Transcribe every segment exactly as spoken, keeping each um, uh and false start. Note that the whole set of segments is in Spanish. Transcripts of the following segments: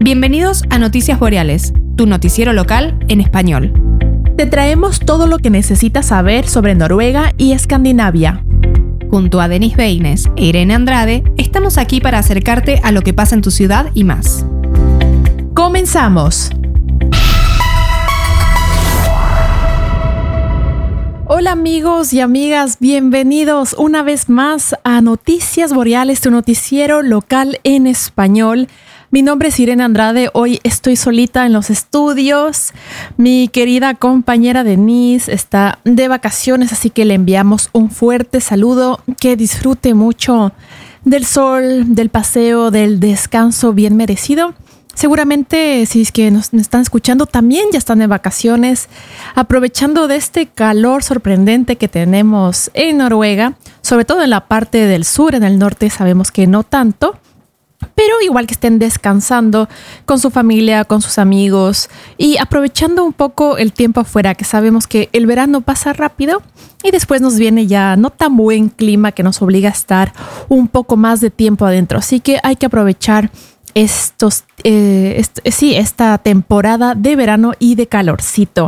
Bienvenidos a Noticias Boreales, tu noticiero local en español. Te traemos todo lo que necesitas saber sobre Noruega y Escandinavia. Junto a Denis Beines e Irene Andrade, estamos aquí para acercarte a lo que pasa en tu ciudad y más. ¡Comenzamos! Hola amigos y amigas, bienvenidos una vez más a Noticias Boreales, tu noticiero local en español. Mi nombre es Irene Andrade, hoy estoy solita en los estudios. Mi querida compañera Denise está de vacaciones, así que le enviamos un fuerte saludo. Que disfrute mucho del sol, del paseo, del descanso bien merecido. Seguramente, si es que nos están escuchando, también ya están de vacaciones, aprovechando de este calor sorprendente que tenemos en Noruega, sobre todo en la parte del sur. En el norte sabemos que no tanto. Pero igual que estén descansando con su familia, con sus amigos y aprovechando un poco el tiempo afuera, que sabemos que el verano pasa rápido y después nos viene ya no tan buen clima que nos obliga a estar un poco más de tiempo adentro. Así que hay que aprovechar estos, eh, est- sí, esta temporada de verano y de calorcito.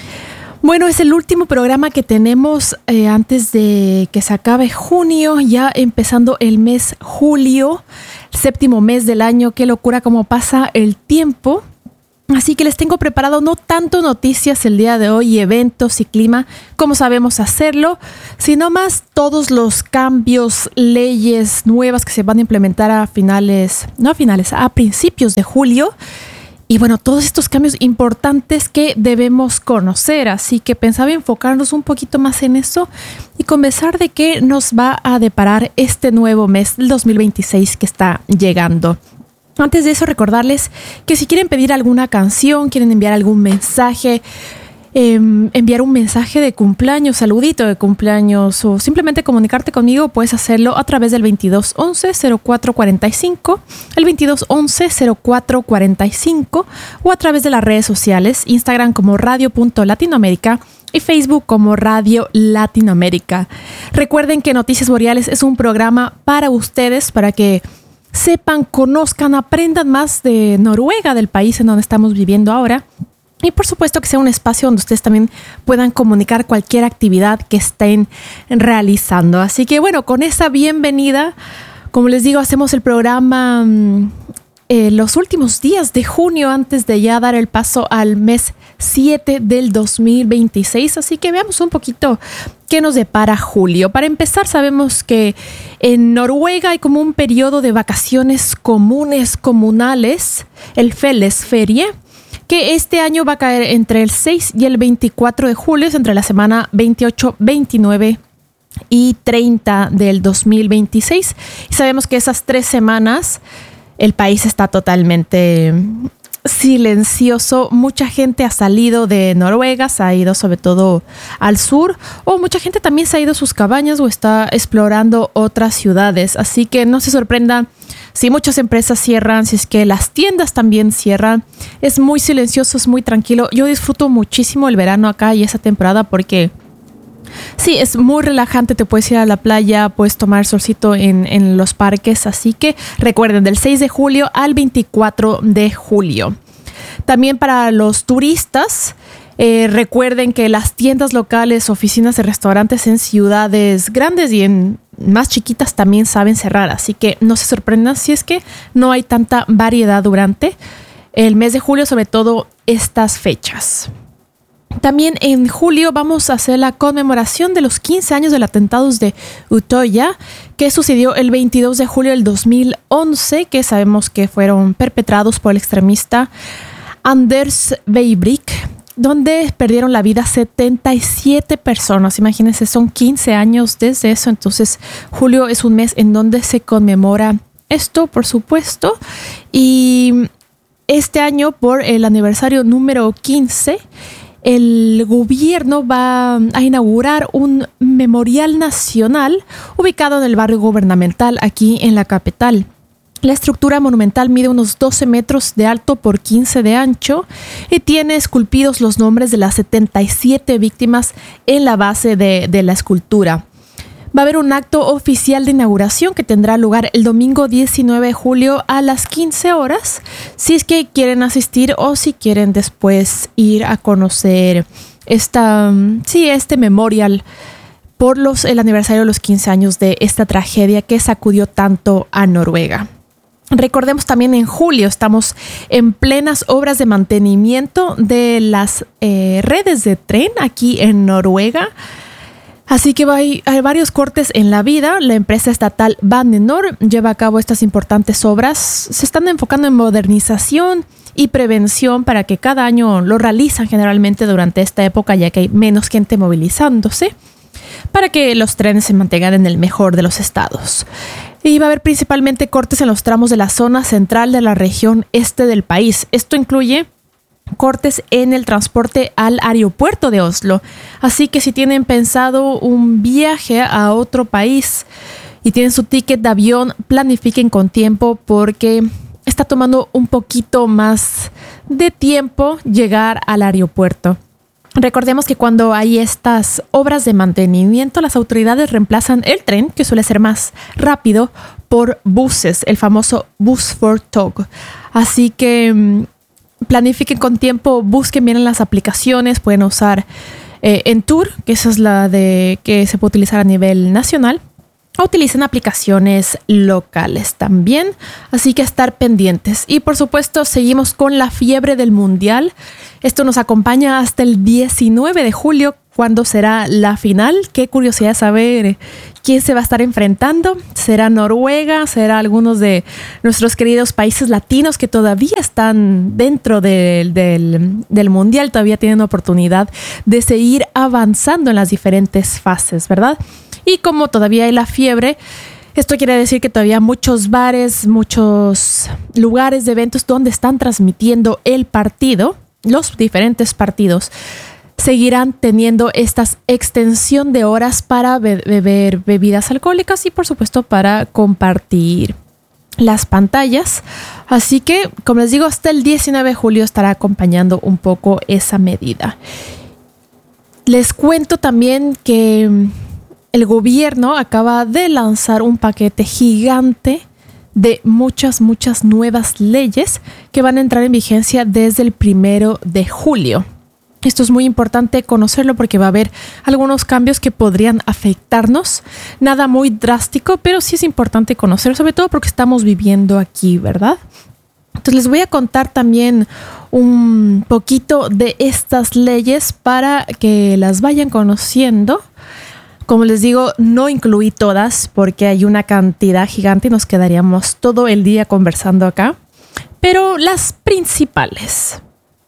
Bueno, es el último programa que tenemos eh, antes de que se acabe junio, ya empezando el mes julio, séptimo mes del año. Qué locura cómo pasa el tiempo. Así que les tengo preparado no tanto noticias el día de hoy, eventos y clima, como sabemos hacerlo, sino más todos los cambios, leyes nuevas que se van a implementar a finales, no a finales, a principios de julio. Y bueno, todos estos cambios importantes que debemos conocer, así que pensaba enfocarnos un poquito más en eso y conversar de qué nos va a deparar este nuevo mes del dos mil veintiséis que está llegando. Antes de eso, recordarles que si quieren pedir alguna canción, quieren enviar algún mensaje, eh, enviar un mensaje de cumpleaños, saludito de cumpleaños o simplemente comunicarte conmigo, puedes hacerlo a través del veintidós once cero cuatro cuarenta y cinco, el veintidós once cero cuatro cuarenta y cinco o a través de las redes sociales, Instagram como radio punto latinoamérica y Facebook como Radio Latinoamérica. Recuerden que Noticias Boreales es un programa para ustedes, para que sepan, conozcan, aprendan más de Noruega, del país en donde estamos viviendo ahora. Y por supuesto que sea un espacio donde ustedes también puedan comunicar cualquier actividad que estén realizando. Así que bueno, con esa bienvenida, como les digo, hacemos el programa eh, los últimos días de junio antes de ya dar el paso al mes siete del dos mil veintiséis. Así que veamos un poquito qué nos depara julio. Para empezar, sabemos que en Noruega hay como un periodo de vacaciones comunes, comunales, el Fellesferie, que este año va a caer entre el seis y el veinticuatro de julio, es entre la semana veintiocho, veintinueve y treinta del dos mil veintiséis. Y sabemos que esas tres semanas el país está totalmente silencioso. Mucha gente ha salido de Noruega, se ha ido sobre todo al sur, o mucha gente también se ha ido a sus cabañas o está explorando otras ciudades. Así que no se sorprendan si muchas empresas cierran, si es que las tiendas también cierran. Es muy silencioso, es muy tranquilo. Yo disfruto muchísimo el verano acá y esa temporada porque sí, es muy relajante. Te puedes ir a la playa, puedes tomar solcito en, en los parques. Así que recuerden, del seis de julio al veinticuatro de julio. También para los turistas, eh, recuerden que las tiendas locales, oficinas y restaurantes en ciudades grandes y en más chiquitas también saben cerrar. Así que no se sorprendan si es que no hay tanta variedad durante el mes de julio, sobre todo estas fechas. También en julio vamos a hacer la conmemoración de los quince años del atentado de Utøya, que sucedió el veintidós de julio del dos mil once, que sabemos que fueron perpetrados por el extremista Anders Breivik, donde perdieron la vida setenta y siete personas. Imagínense, son quince años desde eso. Entonces, julio es un mes en donde se conmemora esto, por supuesto. Y este año, por el aniversario número quince, el gobierno va a inaugurar un memorial nacional ubicado en el barrio gubernamental aquí en la capital. La estructura monumental mide unos doce metros de alto por quince de ancho y tiene esculpidos los nombres de las setenta y siete víctimas en la base de, de la escultura. Va a haber un acto oficial de inauguración que tendrá lugar el domingo diecinueve de julio a las quince horas, si es que quieren asistir o si quieren después ir a conocer esta, sí, este memorial por los, el aniversario de los quince años de esta tragedia que sacudió tanto a Noruega. Recordemos también en julio estamos en plenas obras de mantenimiento de las eh, redes de tren aquí en Noruega. Así que hay, hay varios cortes en la vida. La empresa estatal Bane Nor lleva a cabo estas importantes obras. Se están enfocando en modernización y prevención para que cada año lo realizan generalmente durante esta época, ya que hay menos gente movilizándose, para que los trenes se mantengan en el mejor de los estados. Y va a haber principalmente cortes en los tramos de la zona central de la región este del país. Esto incluye cortes en el transporte al aeropuerto de Oslo. Así que si tienen pensado un viaje a otro país y tienen su ticket de avión, planifiquen con tiempo porque está tomando un poquito más de tiempo llegar al aeropuerto. Recordemos que cuando hay estas obras de mantenimiento, las autoridades reemplazan el tren, que suele ser más rápido, por buses, el famoso Bus for Tog. Así que planifiquen con tiempo, busquen bien en las aplicaciones, pueden usar eh, Entur, que esa es la de que se puede utilizar a nivel nacional, o utilicen aplicaciones locales también, así que estar pendientes. Y por supuesto seguimos con la fiebre del mundial. Esto nos acompaña hasta el diecinueve de julio, cuando será la final. Qué curiosidad saber quién se va a estar enfrentando. ¿Será Noruega? ¿Será algunos de nuestros queridos países latinos que todavía están dentro del, del, del mundial? Todavía tienen oportunidad de seguir avanzando en las diferentes fases, ¿verdad? Y como todavía hay la fiebre, esto quiere decir que todavía muchos bares, muchos lugares de eventos donde están transmitiendo el partido, los diferentes partidos, seguirán teniendo esta extensión de horas para be- beber bebidas alcohólicas y por supuesto para compartir las pantallas. Así que, como les digo, hasta el diecinueve de julio estará acompañando un poco esa medida. Les cuento también que el gobierno acaba de lanzar un paquete gigante de muchas, muchas nuevas leyes que van a entrar en vigencia desde el primero de julio. Esto es muy importante conocerlo porque va a haber algunos cambios que podrían afectarnos. Nada muy drástico, pero sí es importante conocerlo, sobre todo porque estamos viviendo aquí, ¿verdad? Entonces les voy a contar también un poquito de estas leyes para que las vayan conociendo. Como les digo, no incluí todas porque hay una cantidad gigante y nos quedaríamos todo el día conversando acá. Pero las principales.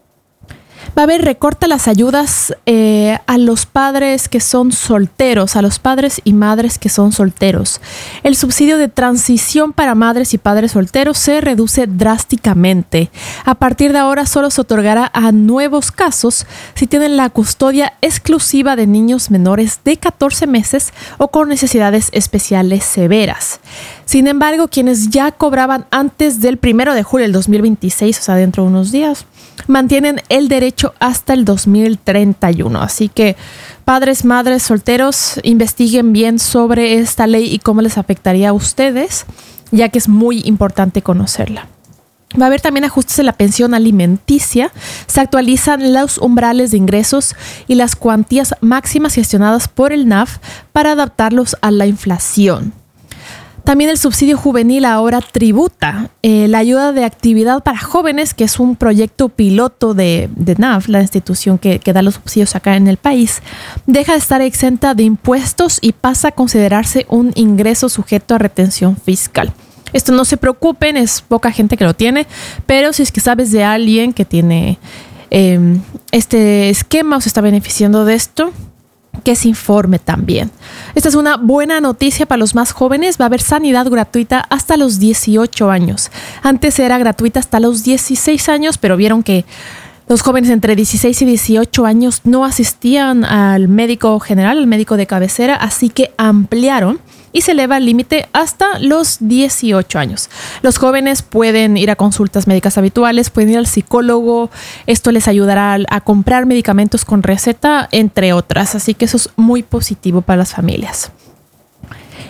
Va a haber recorte a las ayudas eh, a los padres que son solteros, a los padres y madres que son solteros. El subsidio de transición para madres y padres solteros se reduce drásticamente. A partir de ahora solo se otorgará a nuevos casos si tienen la custodia exclusiva de niños menores de catorce meses o con necesidades especiales severas. Sin embargo, quienes ya cobraban antes del primero de julio del dos mil veintiséis, o sea, dentro de unos días, mantienen el derecho hasta el dos mil treinta y uno. Así que padres, madres, solteros, investiguen bien sobre esta ley y cómo les afectaría a ustedes, ya que es muy importante conocerla. Va a haber también ajustes en la pensión alimenticia. Se actualizan los umbrales de ingresos y las cuantías máximas gestionadas por el N A F para adaptarlos a la inflación. También el subsidio juvenil ahora tributa. Eh, la ayuda de actividad para jóvenes, que es un proyecto piloto de, de N A F, la institución que, que da los subsidios acá en el país, deja de estar exenta de impuestos y pasa a considerarse un ingreso sujeto a retención fiscal. Esto no se preocupen, es poca gente que lo tiene, pero si es que sabes de alguien que tiene eh, este esquema o se está beneficiando de esto, que se informe también. Esta es una buena noticia para los más jóvenes. Va a haber sanidad gratuita hasta los dieciocho años. Antes era gratuita hasta los dieciséis años, pero vieron que los jóvenes entre dieciséis y dieciocho años no asistían al médico general, al médico de cabecera, así que ampliaron y se eleva el límite hasta los dieciocho años. Los jóvenes pueden ir a consultas médicas habituales, pueden ir al psicólogo. Esto les ayudará a comprar medicamentos con receta, entre otras. Así que eso es muy positivo para las familias.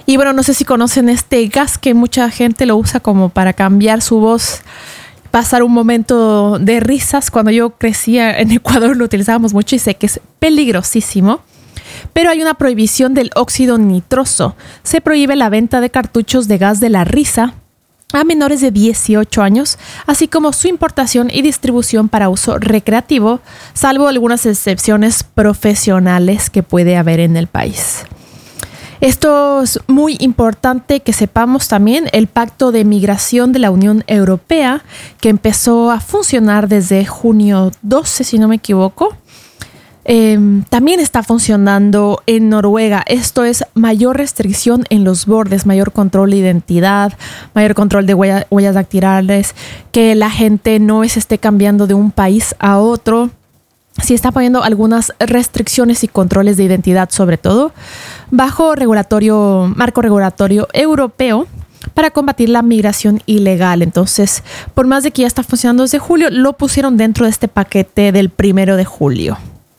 Y bueno, no sé si conocen este gas que mucha gente lo usa como para cambiar su voz, pasar un momento de risas. Cuando yo crecía en Ecuador lo utilizábamos mucho y sé que es peligrosísimo. Pero hay una prohibición del óxido nitroso. Se prohíbe la venta de cartuchos de gas de la risa a menores de dieciocho años, así como su importación y distribución para uso recreativo, salvo algunas excepciones profesionales que puede haber en el país. Esto es muy importante que sepamos también. El Pacto de Migración de la Unión Europea, que empezó a funcionar desde junio doce, si no me equivoco, eh, también está funcionando en Noruega. Esto es mayor restricción en los bordes, mayor control de identidad, mayor control de huella, huellas dactilares, que la gente no se esté cambiando de un país a otro. Sí está poniendo algunas restricciones y controles de identidad, sobre todo bajo regulatorio, marco regulatorio europeo para combatir la migración ilegal. Entonces, por más de que ya está funcionando desde julio, lo pusieron dentro de este paquete del primero de julio.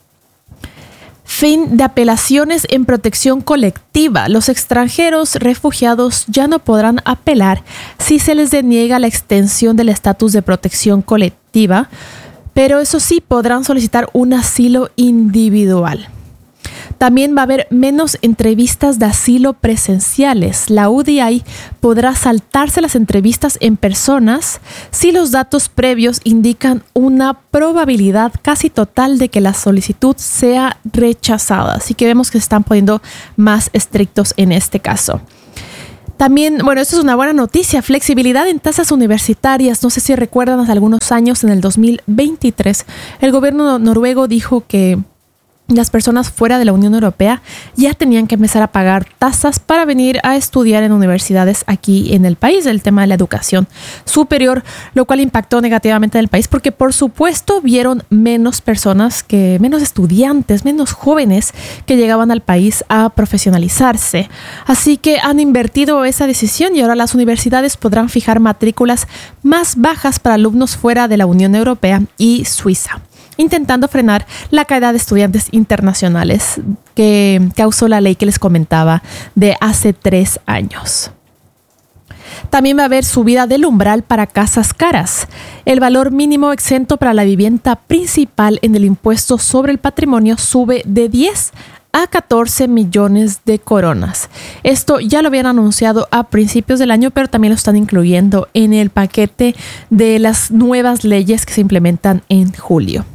Fin de apelaciones en protección colectiva. Los extranjeros refugiados ya no podrán apelar si se les deniega la extensión del estatus de protección colectiva, pero eso sí, podrán solicitar un asilo individual. También va a haber menos entrevistas de asilo presenciales. La U D I podrá saltarse las entrevistas en personas si los datos previos indican una probabilidad casi total de que la solicitud sea rechazada. Así que vemos que se están poniendo más estrictos en este caso. También, bueno, esto es una buena noticia, flexibilidad en tasas universitarias. No sé si recuerdan, hace algunos años, en el dos mil veintitrés, el gobierno noruego dijo que las personas fuera de la Unión Europea ya tenían que empezar a pagar tasas para venir a estudiar en universidades aquí en el país, el tema de la educación superior, lo cual impactó negativamente en el país porque, por supuesto, vieron menos personas, que, menos estudiantes, menos jóvenes que llegaban al país a profesionalizarse. Así que han invertido esa decisión y ahora las universidades podrán fijar matrículas más bajas para alumnos fuera de la Unión Europea y Suiza, intentando frenar la caída de estudiantes internacionales que causó la ley que les comentaba de hace tres años. También va a haber subida del umbral para casas caras. El valor mínimo exento para la vivienda principal en el impuesto sobre el patrimonio sube de diez a catorce millones de coronas. Esto ya lo habían anunciado a principios del año, pero también lo están incluyendo en el paquete de las nuevas leyes que se implementan en julio.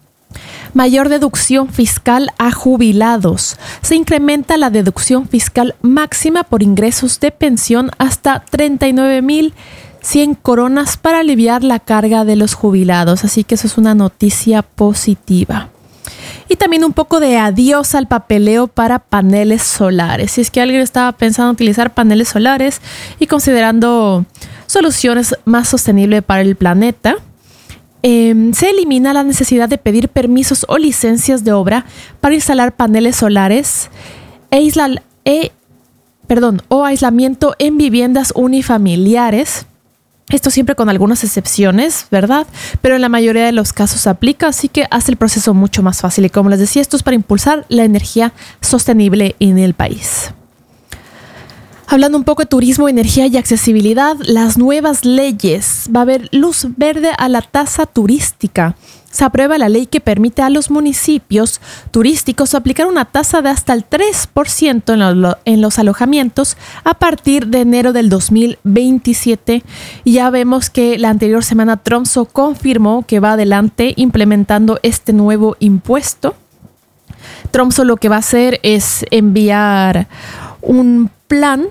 Mayor deducción fiscal a jubilados. Se incrementa la deducción fiscal máxima por ingresos de pensión hasta treinta y nueve mil cien coronas para aliviar la carga de los jubilados. Así que eso es una noticia positiva. Y también un poco de adiós al papeleo para paneles solares. Si es que alguien estaba pensando en utilizar paneles solares y considerando soluciones más sostenibles para el planeta, Eh, se elimina la necesidad de pedir permisos o licencias de obra para instalar paneles solares e, isla, e, perdón, o aislamiento en viviendas unifamiliares. Esto siempre con algunas excepciones, ¿verdad? Pero en la mayoría de los casos se aplica, así que hace el proceso mucho más fácil. Y como les decía, esto es para impulsar la energía sostenible en el país. Hablando un poco de turismo, energía y accesibilidad, las nuevas leyes. Va a haber luz verde a la tasa turística. Se aprueba la ley que permite a los municipios turísticos aplicar una tasa de hasta el tres por ciento en, lo, en los alojamientos a partir de enero del dos mil veintisiete. Y ya vemos que la anterior semana Tromsø confirmó que va adelante implementando este nuevo impuesto. Tromsø lo que va a hacer es enviar un plan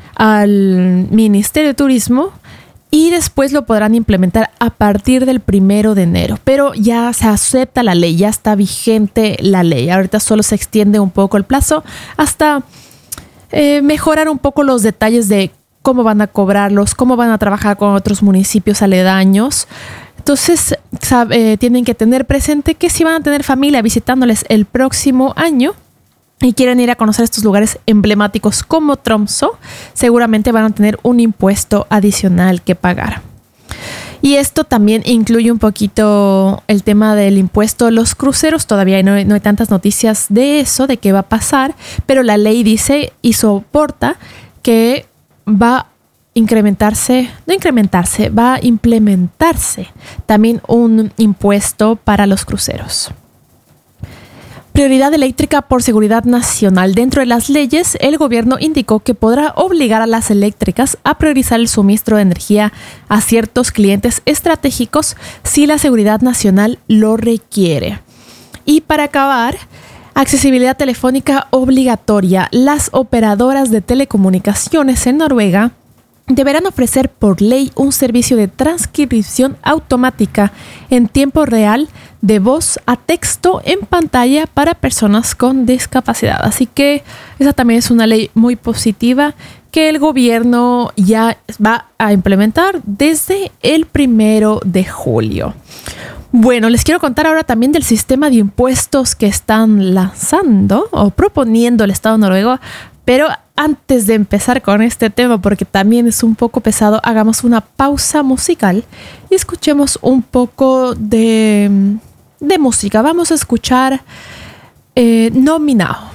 al Ministerio de Turismo y después lo podrán implementar a partir del primero de enero. Pero ya se acepta la ley, ya está vigente la ley. Ahorita solo se extiende un poco el plazo hasta eh, mejorar un poco los detalles de cómo van a cobrarlos, cómo van a trabajar con otros municipios aledaños. Entonces, sabe, eh, tienen que tener presente que si van a tener familia visitándoles el próximo año y quieren ir a conocer estos lugares emblemáticos como Tromsø, seguramente van a tener un impuesto adicional que pagar. Y esto también incluye un poquito el tema del impuesto a los cruceros. Todavía no hay, no hay tantas noticias de eso, de qué va a pasar, pero la ley dice y soporta que va a incrementarse, no incrementarse, va a implementarse también un impuesto para los cruceros. Prioridad eléctrica por seguridad nacional. Dentro de las leyes, el gobierno indicó que podrá obligar a las eléctricas a priorizar el suministro de energía a ciertos clientes estratégicos si la seguridad nacional lo requiere. Y para acabar, accesibilidad telefónica obligatoria. Las operadoras de telecomunicaciones en Noruega deberán ofrecer por ley un servicio de transcripción automática en tiempo real de voz a texto en pantalla para personas con discapacidad. Así que esa también es una ley muy positiva que el gobierno ya va a implementar desde el primero de julio. Bueno, les quiero contar ahora también del sistema de impuestos que están lanzando o proponiendo el Estado noruego. Pero antes de empezar con este tema, porque también es un poco pesado, hagamos una pausa musical y escuchemos un poco de, de música. Vamos a escuchar eh, Nominado.